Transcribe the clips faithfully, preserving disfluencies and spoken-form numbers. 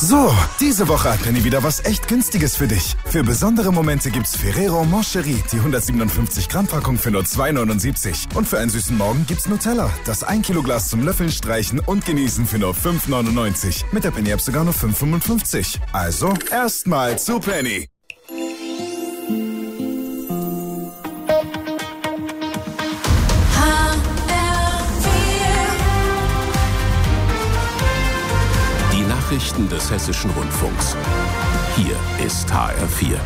So, diese Woche hat Penny wieder was echt Günstiges für dich. Für besondere Momente gibt's Ferrero Moncherie, die hundertsiebenundfünfzig Gramm Packung für nur zwei neunundsiebzig. Und für einen süßen Morgen gibt's Nutella, das ein Kilo Glas zum Löffeln, Streichen und Genießen für nur fünf neunundneunzig. Mit der Penny App sogar nur fünf fünfundfünfzig. Also, erstmal zu Penny. Nachrichten des Hessischen Rundfunks. Hier ist H R vier.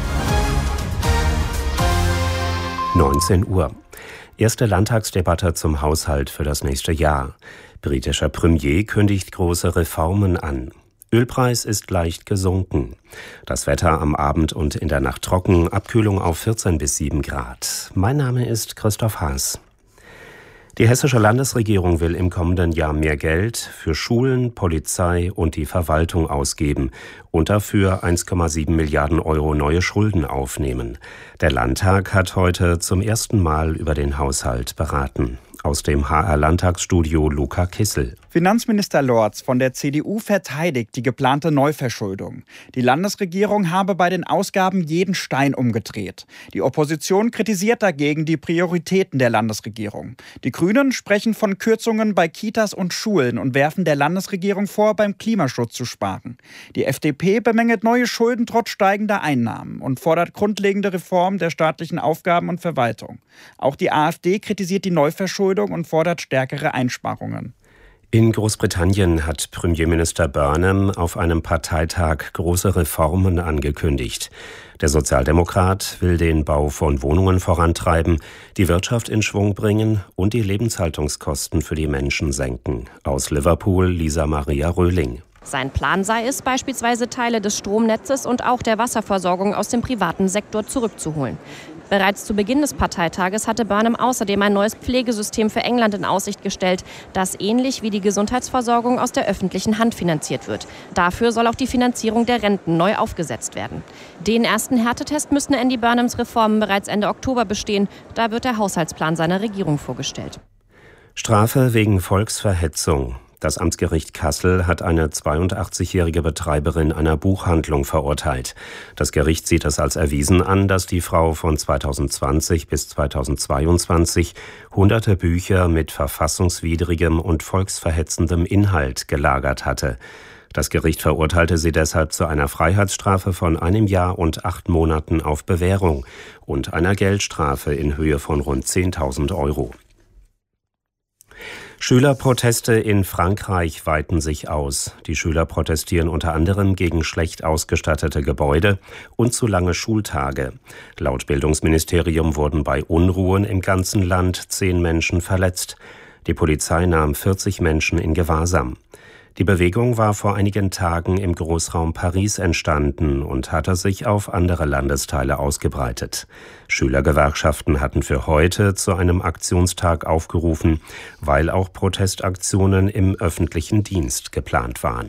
neunzehn Uhr. Erste Landtagsdebatte zum Haushalt für das nächste Jahr. Britischer Premier kündigt große Reformen an. Ölpreis ist leicht gesunken. Das Wetter am Abend und in der Nacht trocken, Abkühlung auf vierzehn bis sieben Grad. Mein Name ist Christoph Haas. Die hessische Landesregierung will im kommenden Jahr mehr Geld für Schulen, Polizei und die Verwaltung ausgeben und dafür eins Komma sieben Milliarden Euro neue Schulden aufnehmen. Der Landtag hat heute zum ersten Mal über den Haushalt beraten. Aus dem H R-Landtagsstudio Luca Kissel. Finanzminister Lorz von der C D U verteidigt die geplante Neuverschuldung. Die Landesregierung habe bei den Ausgaben jeden Stein umgedreht. Die Opposition kritisiert dagegen die Prioritäten der Landesregierung. Die Grünen sprechen von Kürzungen bei Kitas und Schulen und werfen der Landesregierung vor, beim Klimaschutz zu sparen. Die F D P bemängelt neue Schulden trotz steigender Einnahmen und fordert grundlegende Reformen der staatlichen Aufgaben und Verwaltung. Auch die AfD kritisiert die Neuverschuldung und fordert stärkere Einsparungen. In Großbritannien hat Premierminister Burnham auf einem Parteitag große Reformen angekündigt. Der Sozialdemokrat will den Bau von Wohnungen vorantreiben, die Wirtschaft in Schwung bringen und die Lebenshaltungskosten für die Menschen senken. Aus Liverpool Lisa Maria Röhling. Sein Plan sei es, beispielsweise Teile des Stromnetzes und auch der Wasserversorgung aus dem privaten Sektor zurückzuholen. Bereits zu Beginn des Parteitages hatte Burnham außerdem ein neues Pflegesystem für England in Aussicht gestellt, das ähnlich wie die Gesundheitsversorgung aus der öffentlichen Hand finanziert wird. Dafür soll auch die Finanzierung der Renten neu aufgesetzt werden. Den ersten Härtetest müssten Andy Burnhams Reformen bereits Ende Oktober bestehen. Da wird der Haushaltsplan seiner Regierung vorgestellt. Strafe wegen Volksverhetzung. Das Amtsgericht Kassel hat eine zweiundachtzigjährige Betreiberin einer Buchhandlung verurteilt. Das Gericht sieht es als erwiesen an, dass die Frau von zweitausendzwanzig bis zweitausendzweiundzwanzig hunderte Bücher mit verfassungswidrigem und volksverhetzendem Inhalt gelagert hatte. Das Gericht verurteilte sie deshalb zu einer Freiheitsstrafe von einem Jahr und acht Monaten auf Bewährung und einer Geldstrafe in Höhe von rund zehntausend Euro. Schülerproteste in Frankreich weiten sich aus. Die Schüler protestieren unter anderem gegen schlecht ausgestattete Gebäude und zu lange Schultage. Laut Bildungsministerium wurden bei Unruhen im ganzen Land zehn Menschen verletzt. Die Polizei nahm vierzig Menschen in Gewahrsam. Die Bewegung war vor einigen Tagen im Großraum Paris entstanden und hatte sich auf andere Landesteile ausgebreitet. Schülergewerkschaften hatten für heute zu einem Aktionstag aufgerufen, weil auch Protestaktionen im öffentlichen Dienst geplant waren.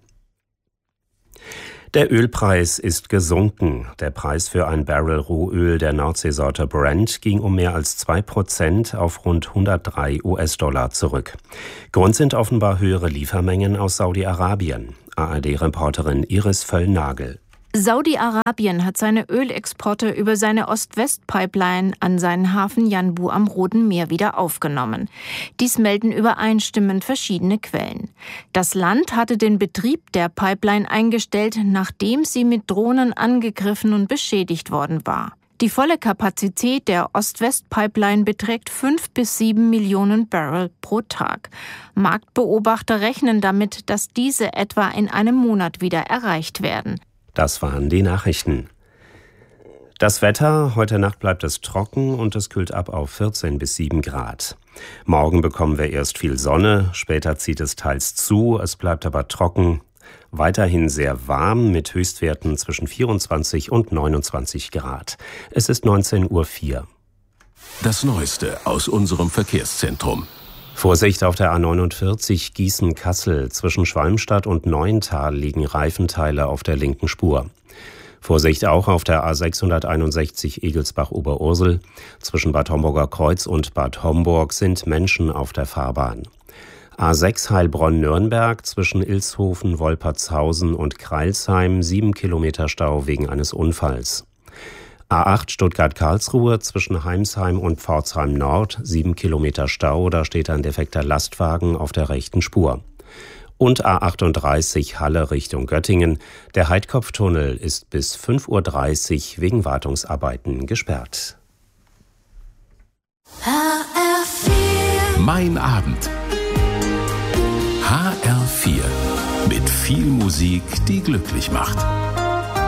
Der Ölpreis ist gesunken. Der Preis für ein Barrel Rohöl der Nordseesorte Brent ging um mehr als zwei Prozent auf rund hundertdrei US-Dollar zurück. Grund sind offenbar höhere Liefermengen aus Saudi-Arabien. A R D-Reporterin Iris Völlnagel. Saudi-Arabien hat seine Ölexporte über seine Ost-West-Pipeline an seinen Hafen Yanbu am Roten Meer wieder aufgenommen. Dies melden übereinstimmend verschiedene Quellen. Das Land hatte den Betrieb der Pipeline eingestellt, nachdem sie mit Drohnen angegriffen und beschädigt worden war. Die volle Kapazität der Ost-West-Pipeline beträgt fünf bis sieben Millionen Barrel pro Tag. Marktbeobachter rechnen damit, dass diese etwa in einem Monat wieder erreicht werden. Das waren die Nachrichten. Das Wetter, heute Nacht bleibt es trocken und es kühlt ab auf vierzehn bis sieben Grad. Morgen bekommen wir erst viel Sonne, später zieht es teils zu, es bleibt aber trocken. Weiterhin sehr warm mit Höchstwerten zwischen vierundzwanzig und neunundzwanzig Grad. Es ist neunzehn Uhr vier. Das Neueste aus unserem Verkehrszentrum. Vorsicht auf der A neunundvierzig Gießen-Kassel. Zwischen Schwalmstadt und Neuental liegen Reifenteile auf der linken Spur. Vorsicht auch auf der A sechshunderteinundsechzig Egelsbach-Oberursel. Zwischen Bad Homburger Kreuz und Bad Homburg sind Menschen auf der Fahrbahn. A sechs Heilbronn-Nürnberg zwischen Ilshofen, Wolpertshausen und Crailsheim, sieben Kilometer Stau wegen eines Unfalls. A acht Stuttgart-Karlsruhe zwischen Heimsheim und Pforzheim Nord, sieben Kilometer Stau, da steht ein defekter Lastwagen auf der rechten Spur. Und A achtunddreißig Halle Richtung Göttingen. Der Heidkopftunnel ist bis fünf Uhr dreißig wegen Wartungsarbeiten gesperrt. Mein Abend. H R vier. Mit viel Musik, die glücklich macht.